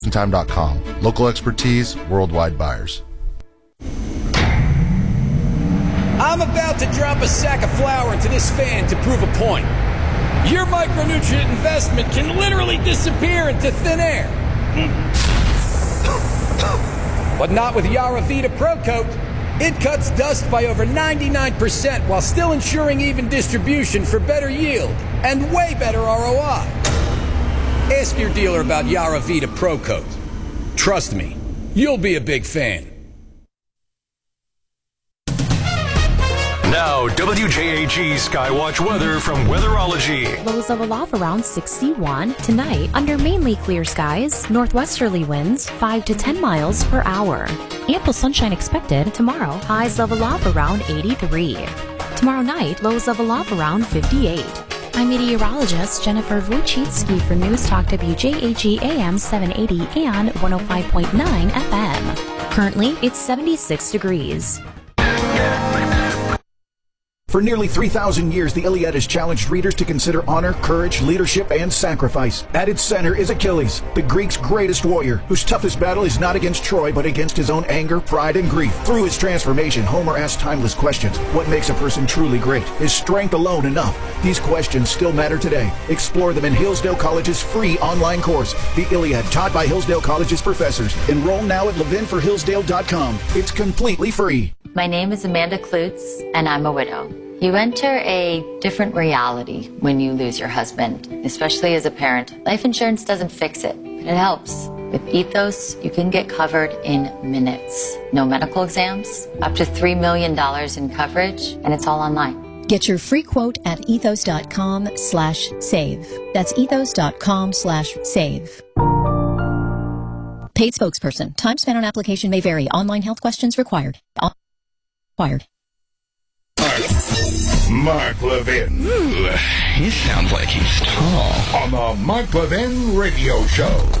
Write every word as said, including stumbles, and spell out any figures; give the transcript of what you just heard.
time dot com. Local expertise, worldwide buyers. I'm about to drop a sack of flour into this fan to prove a point. Your micronutrient investment can literally disappear into thin air. But not with Yaravita Pro Coat. It cuts dust by over ninety-nine percent while still ensuring even distribution for better yield and way better R O I. Ask your dealer about Yaravita Pro Coat. Trust me, you'll be a big fan. Now, W J A G Skywatch weather from Weatherology. Lows of aloft around sixty-one. Tonight, under mainly clear skies, northwesterly winds five to ten miles per hour. Ample sunshine expected tomorrow. Highs of aloft around eighty-three. Tomorrow night, lows of aloft around fifty-eight. I'm meteorologist Jennifer Wojcicki for News Talk W J A G A M seven eighty and one oh five point nine F M. Currently, it's seventy-six degrees. For nearly three thousand years, the Iliad has challenged readers to consider honor, courage, leadership, and sacrifice. At its center is Achilles, the Greeks' greatest warrior, whose toughest battle is not against Troy, but against his own anger, pride, and grief. Through his transformation, Homer asked timeless questions. What makes a person truly great? Is strength alone enough? These questions still matter today. Explore them in Hillsdale College's free online course, The Iliad, taught by Hillsdale College's professors. Enroll now at levin for hillsdale dot com. It's completely free. My name is Amanda Klutz, and I'm a widow. You enter a different reality when you lose your husband, especially as a parent. Life insurance doesn't fix it, but it helps. With Ethos, you can get covered in minutes. No medical exams, up to three million dollars in coverage, and it's all online. Get your free quote at ethos dot com slash save. That's ethos dot com slash save. Paid spokesperson. Time spent on application may vary. Online health questions required. Required. Mark Levin. Ooh, he sounds like he's tall. On the Mark Levin Radio Show.